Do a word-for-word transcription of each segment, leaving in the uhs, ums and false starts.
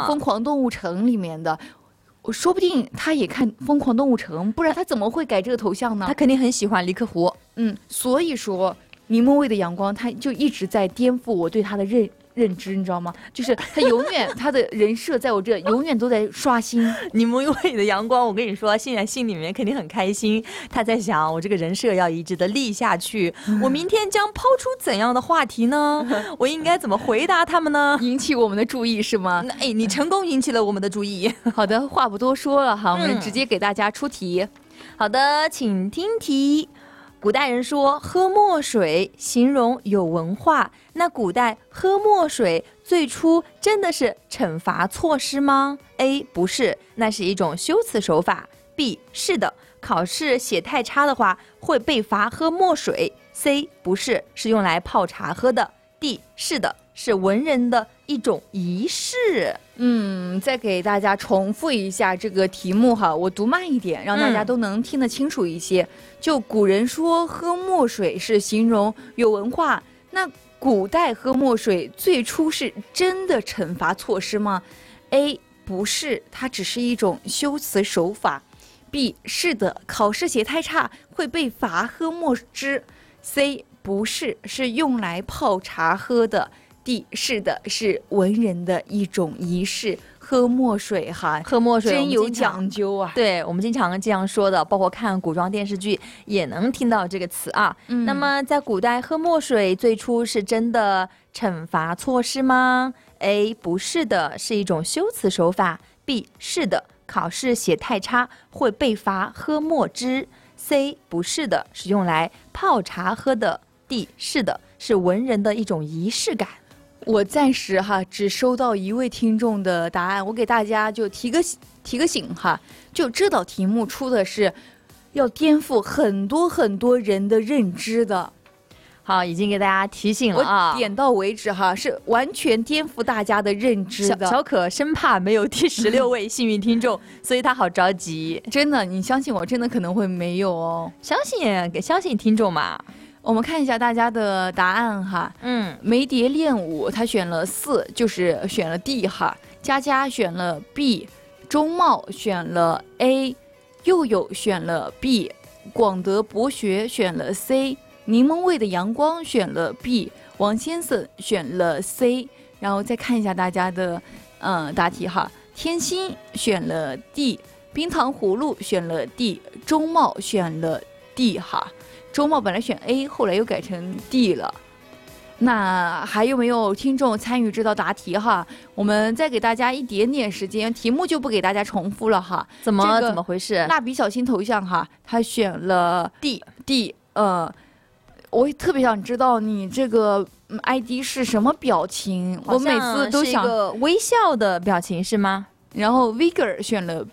《疯狂动物城》里面的。我说不定他也看《疯狂动物城》，不然他怎么会改这个头像呢？ 他肯定很喜欢李克湖。 嗯，所以说柠檬味的阳光，他就一直在颠覆我对他的认认知，你知道吗？就是他永远他的人设在我这永远都在刷新。 柠檬味的阳光，我跟你说，现在心里面肯定很开心。他在想，我这个人设要一直的立下去，我明天将抛出怎样的话题呢？我应该怎么回答他们呢？ 引起我们的注意是吗？ 哎，你成功引起了我们的注意。 好的，话不多说了哈，我们直接给大家出题。 嗯、好的，请听题。古代人说喝墨水形容有文化，那古代喝墨水最初真的是惩罚措施吗？ A 不是，那是一种修辞手法。 B 是的，考试写太差的话会被罚喝墨水。 C 不是，是用来泡茶喝的。 D 是的，是文人的一种仪式。 嗯，再给大家重复一下这个题目哈，我读慢一点，让大家都能听得清楚一些。嗯、就古人说喝墨水是形容有文化，那古代喝墨水最初是真的惩罚措施吗？ A 不是，它只是一种修辞手法。 B 是的，考试写太差会被罚喝墨汁。 C 不是，是用来泡茶喝的。 D 是的，是文人的一种仪式，喝墨水哈， 喝墨水真有讲究啊。 对，我们经常这样说的，包括看古装电视剧也能听到这个词啊。嗯、那么在古代喝墨水最初是真的惩罚措施吗？ A 不是的，是一种修辞手法。 B 是的，考试写太差会被罚喝墨汁。 C 不是的，是用来泡茶喝的。 D 是的，是文人的一种仪式感。 我暂时哈只收到一位听众的答案，我给大家就提个提个醒哈，就这道题目出的是要颠覆很多很多人的认知的。 好，已经给大家提醒了啊， 我点到为止哈，是完全颠覆大家的认知的。 小, 小可生怕没有第十六位幸运听众，所以他好着急。 真的，你相信我，真的可能会没有哦。 相信给相信听众嘛。 我们看一下大家的答案哈，嗯，梅蝶练舞他选了四，就是选了 D 哈，佳佳选了 B， 钟茂选了 A， 佑佑选了 B， 广德博学选了 C， 柠檬味的阳光选了 B， 王先生选了 C， 然后再看一下大家的嗯答题哈，天心选了 D， 冰糖葫芦选了 D， 钟茂选了 D 哈。周茂本来选 A， 后来又改成 D 了。那还有没有听众参与这道答题哈？我们再给大家一点点时间，题目就不给大家重复了哈。 怎么、这个、怎么回事？ 蜡笔小新头像哈，他选了 D D， 呃，我特别想知道你这个 I D 是什么表情，我每次都想是一个微笑的表情是吗？ 然后 Vigor 选了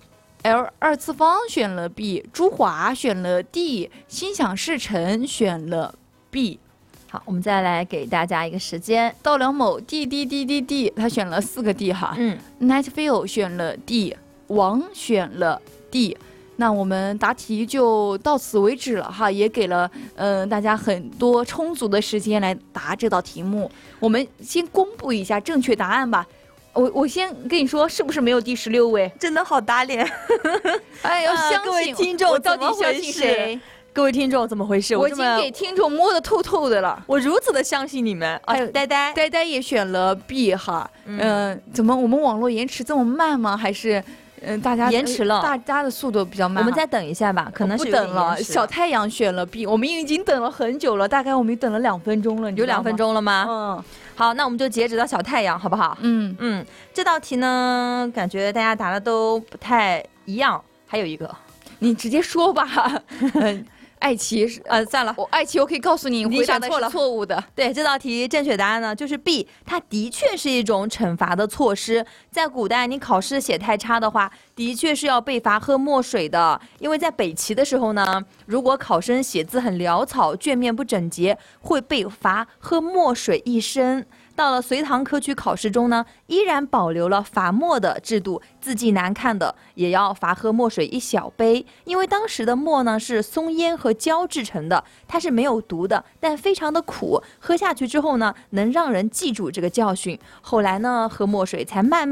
B。L 二次方选了 B， 朱华选了 D， 心想事成选了 B。 好，我们再来给大家一个时间。 稻粱某 D D D D D， 他选了四个 D 哈。嗯 Nightfield 选了 D， 王选了 D。那我们答题就到此为止了哈，也给了嗯、呃、大家很多充足的时间来答这道题目。我们先公布一下正确答案吧。我我先跟你说，是不是没有第十六位？ 真的好打脸！ 哎，要相信、啊、 各位听众， 我到底相信谁？ 各位听众怎么回事？ 我已经给听众摸得透透的了。 我如此的相信你们。还有呆呆， 呆呆也选了 B 哈。嗯、呃，怎么我们网络延迟这么慢吗？还是嗯、呃、大家延迟了？ 大家的速度比较慢。 我们再等一下吧，可能是不等了。小太阳选了 B， 我们已经等了很久了，大概我们等了两分钟了。 有两分钟了吗？ 嗯。 好，那我们就截止到小太阳，好不好？嗯嗯，这道题呢，感觉大家答的都不太一样。还有一个， 你直接说吧。爱奇是呃，算了，我爱奇我可以告诉你， 你回答的是错误的。 对，这道题正确答案呢就是 B， 它的确是一种惩罚的措施。在古代，你考试写太差的话，的确是要被罚喝墨水的。因为在北齐的时候呢，如果考生写字很潦草，卷面不整洁，会被罚喝墨水一升。到了隋唐科举考试中呢，依然保留了罚墨的制度，字迹难看的也要罚喝墨水一小杯。因为当时的墨呢是松烟和胶制成的，它是没有毒的，但非常的苦，喝下去之后呢，能让人记住这个教训。后来呢，喝墨水才慢慢